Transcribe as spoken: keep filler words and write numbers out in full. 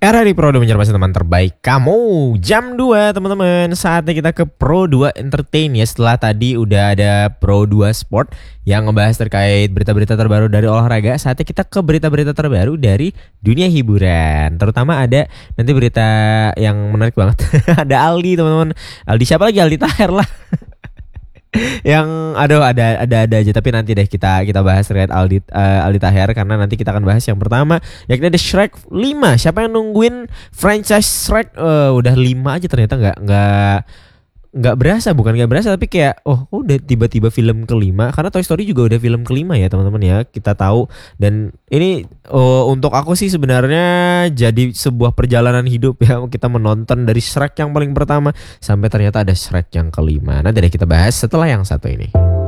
Era di Pro dua menjadi teman terbaik kamu. Jam dua teman-teman. Saatnya kita ke Pro dua Entertain ya. Setelah tadi udah ada Pro dua Sport yang ngebahas terkait berita-berita terbaru dari olahraga, saatnya kita ke berita-berita terbaru dari dunia hiburan. Terutama ada nanti berita yang menarik banget. Ada Aldi teman-teman. Aldi siapa lagi? Aldi Taher lah. Yang aduh ada ada ada aja, tapi nanti deh kita kita bahas terkait Aldi uh, Aldi Taher, karena nanti kita akan bahas yang pertama yakni ada Shrek lima. Siapa yang nungguin franchise Shrek uh, udah lima aja ternyata nggak nggak nggak berasa, bukan nggak berasa tapi kayak oh udah tiba-tiba film kelima, karena Toy Story juga udah film kelima ya teman-teman ya, kita tahu. Dan ini oh, untuk aku sih sebenarnya jadi sebuah perjalanan hidup ya, kita menonton dari Shrek yang paling pertama sampai ternyata ada Shrek yang kelima. Nanti deh kita bahas setelah yang satu ini.